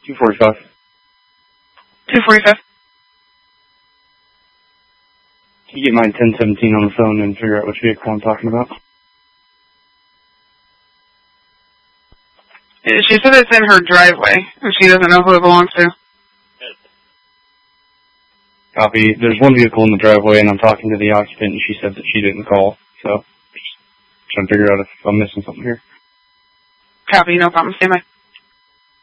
245. 245. Can you get my 1017 on the phone and figure out which vehicle I'm talking about? She said it's in her driveway, and she doesn't know who it belongs to. Copy. There's one vehicle in the driveway, and I'm talking to the occupant, and she said that she didn't call. So, just trying to figure out if I'm missing something here. Copy, no problem. Stand by.